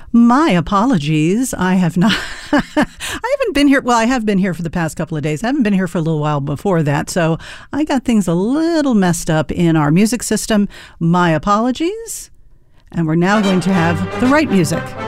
My apologies. I have not. I haven't been here. Well, I have been here for the past couple of days. I haven't been here for a little while before that. So I got things a little messed up in our music system. My apologies. And we're now going to have the right music.